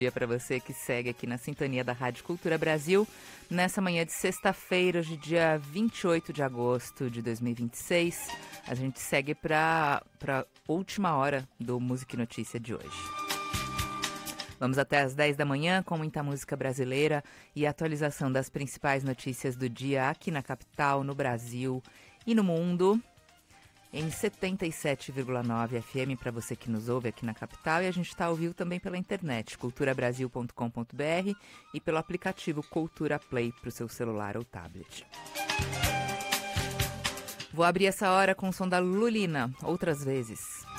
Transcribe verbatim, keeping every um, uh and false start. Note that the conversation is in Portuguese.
Dia para você que segue aqui na sintonia da Rádio Cultura Brasil, nessa manhã de sexta-feira, hoje dia vinte e oito de agosto de dois mil e vinte e seis. A gente segue para a última hora do Música e Notícia de hoje. Vamos até às dez da manhã com muita música brasileira e atualização das principais notícias do dia aqui na capital, no Brasil e no mundo. Em setenta e sete vírgula nove F M para você que nos ouve aqui na capital, e a gente está ao vivo também pela internet, cultura brasil ponto com ponto b r, e pelo aplicativo Cultura Play para o seu celular ou tablet. Vou abrir essa hora com o som da Lulina, Outras Vezes.